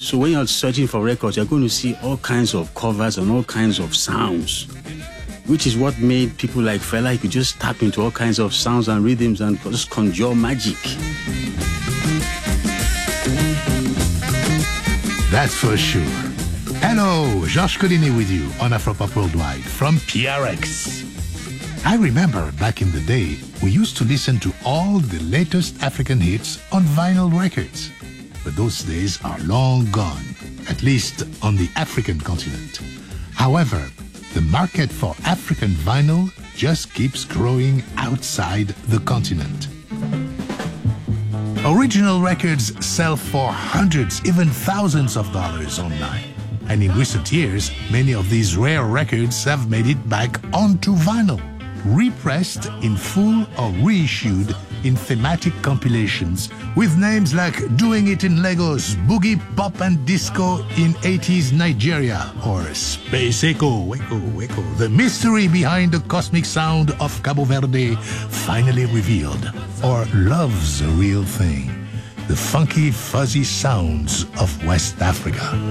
So when you're searching for records, you're going to see all kinds of covers and all kinds of sounds, which is what made people like Fela. He could just tap into all kinds of sounds and rhythms and just conjure magic. That's for sure. Hello, Georges Collinet with you on Afropop Worldwide from PRX. I remember back in the day, we used to listen to all the latest African hits on vinyl records. But those days are long gone, at least on the African continent. However, the market for African vinyl just keeps growing outside the continent. Original records sell for hundreds, even thousands of dollars online. And in recent years, many of these rare records have made it back onto vinyl, repressed in full or reissued in thematic compilations with names like Doing It in Lagos, Boogie Pop and Disco in 80s Nigeria, or Space Echo, the mystery behind the cosmic sound of Cabo Verde finally revealed, or Love's a Real Thing, the funky, fuzzy sounds of West Africa.